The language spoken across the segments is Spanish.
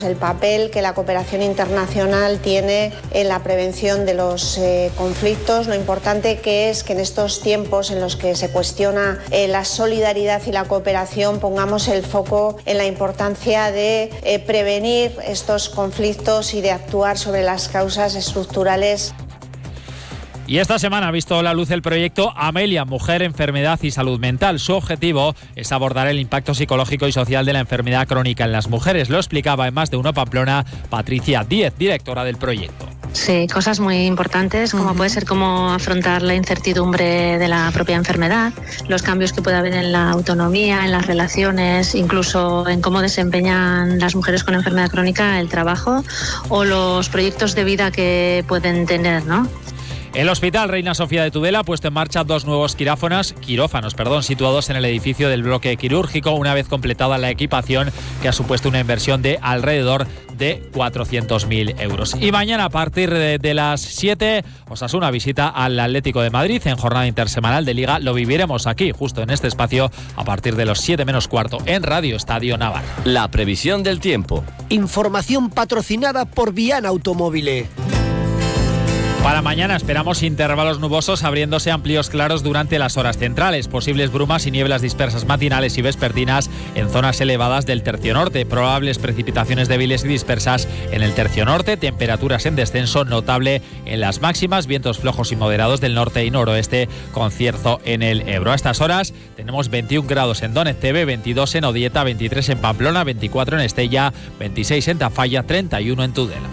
El papel que la cooperación internacional tiene en la prevención de los conflictos, lo importante que es que en estos tiempos en los que se cuestiona la solidaridad y la cooperación pongamos el foco en la importancia de prevenir estos conflictos y de actuar sobre las causas estructurales. Y esta semana ha visto la luz el proyecto Amelia, Mujer, Enfermedad y Salud Mental. Su objetivo es abordar el impacto psicológico y social de la enfermedad crónica en las mujeres. Lo explicaba en Más de Uno Pamplona Patricia Díez, directora del proyecto. Sí, cosas muy importantes, como puede ser cómo afrontar la incertidumbre de la propia enfermedad, los cambios que puede haber en la autonomía, en las relaciones, incluso en cómo desempeñan las mujeres con enfermedad crónica el trabajo o los proyectos de vida que pueden tener, ¿no? El Hospital Reina Sofía de Tudela ha puesto en marcha 2 nuevos quirófanos, situados en el edificio del bloque quirúrgico, una vez completada la equipación, que ha supuesto una inversión de alrededor de 400.000 euros. Y mañana a partir de las 7, Osasuna visita al Atlético de Madrid en jornada intersemanal de Liga. Lo viviremos aquí, justo en este espacio, a partir de los 7 menos cuarto, en Radio Estadio Navarra. La previsión del tiempo. Información patrocinada por Viana Automóvil. Para mañana esperamos intervalos nubosos abriéndose amplios claros durante las horas centrales, posibles brumas y nieblas dispersas matinales y vespertinas en zonas elevadas del tercio norte, probables precipitaciones débiles y dispersas en el tercio norte, temperaturas en descenso notable en las máximas, vientos flojos y moderados del norte y noroeste con cierzo en el Ebro. A estas horas tenemos 21 grados en Donetebe, 22 en Odieta, 23 en Pamplona, 24 en Estella, 26 en Tafalla, 31 en Tudela.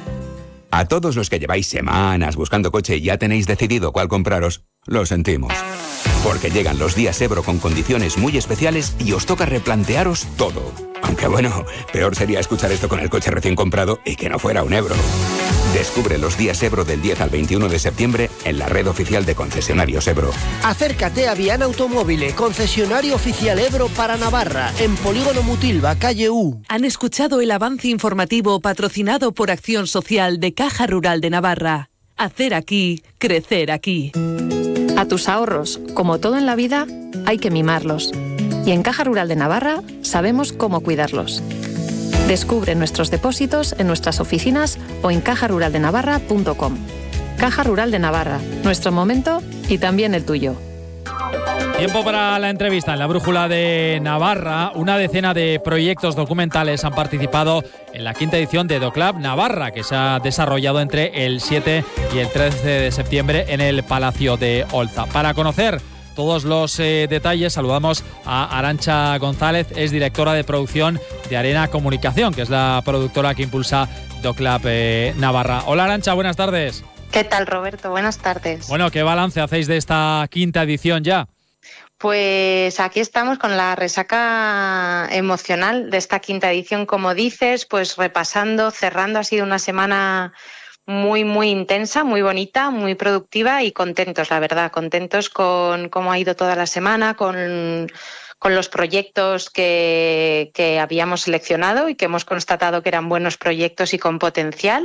A todos los que lleváis semanas buscando coche y ya tenéis decidido cuál compraros, lo sentimos. Porque llegan los días Ebro con condiciones muy especiales y os toca replantearos todo. Aunque bueno, peor sería escuchar esto con el coche recién comprado y que no fuera un Ebro. Descubre los días Ebro del 10 al 21 de septiembre en la red oficial de concesionarios Ebro. Acércate a Viana Automóvil, concesionario oficial Ebro para Navarra, en Polígono Mutilva, calle U. Han escuchado el avance informativo patrocinado por Acción Social de Caja Rural de Navarra. Hacer aquí, crecer aquí. A tus ahorros, como todo en la vida, hay que mimarlos. Y en Caja Rural de Navarra sabemos cómo cuidarlos. Descubre nuestros depósitos en nuestras oficinas o en cajaruraldenavarra.com. Caja Rural de Navarra, nuestro momento y también el tuyo. Tiempo para la entrevista en la Brújula de Navarra. Una decena de proyectos documentales han participado en la 5ª edición de DoClub Navarra, que se ha desarrollado entre el 7 y el 13 de septiembre en el Palacio de Olza. Para conocer todos los detalles, saludamos a Arantxa González, es directora de producción de Arena Comunicación, que es la productora que impulsa DoClub Navarra. Hola Arantxa, buenas tardes. ¿Qué tal, Roberto? Buenas tardes. Bueno, ¿qué balance hacéis de esta 5ª edición ya? Pues aquí estamos con la resaca emocional de esta 5ª edición, como dices, pues repasando, cerrando. Ha sido una semana muy, muy intensa, muy bonita, muy productiva y contentos, la verdad, contentos con cómo ha ido toda la semana, con los proyectos que habíamos seleccionado y que hemos constatado que eran buenos proyectos y con potencial.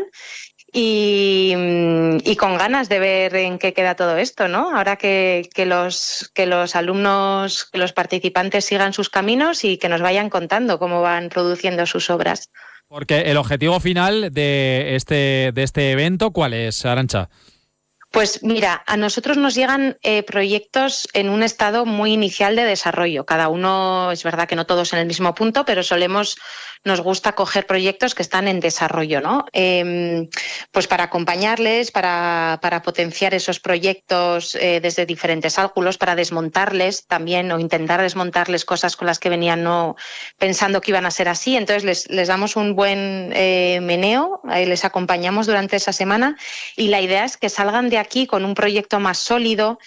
Y con ganas de ver en qué queda todo esto, ¿no? Ahora que los alumnos, que los participantes sigan sus caminos y que nos vayan contando cómo van produciendo sus obras. Porque el objetivo final de este evento, ¿cuál es, Arantxa? Pues mira, a nosotros nos llegan proyectos en un estado muy inicial de desarrollo. Cada uno, es verdad que no todos en el mismo punto, pero nos gusta coger proyectos que están en desarrollo, ¿no? Pues para acompañarles, para potenciar esos proyectos desde diferentes ángulos, para desmontarles también o intentar desmontarles cosas con las que venían no pensando que iban a ser así. Entonces les damos un buen meneo, les acompañamos durante esa semana y la idea es que salgan de aquí con un proyecto más sólido,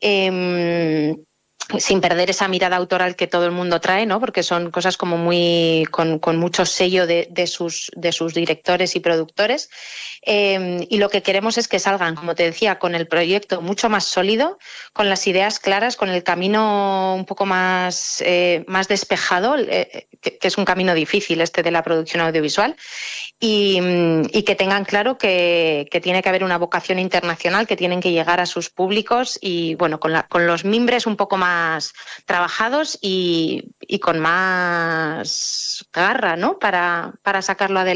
sin perder esa mirada autoral que todo el mundo trae, ¿no? Porque son cosas como muy con mucho sello de sus directores y productores. Y lo que queremos es que salgan, como te decía, con el proyecto mucho más sólido, con las ideas claras, con el camino un poco más despejado, que es un camino difícil este de la producción audiovisual, y que tengan claro que tiene que haber una vocación internacional, que tienen que llegar a sus públicos y bueno, con los mimbres un poco más trabajados y con más garra, ¿no? Para sacarlo adelante.